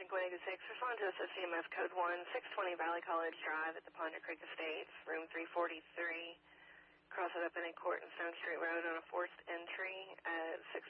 186, respond to us at CMS code 1, 620 Valley College Drive at the Ponder Creek Estates, room 343. Cross it up in a court and Stone Street Road on a forced entry at 6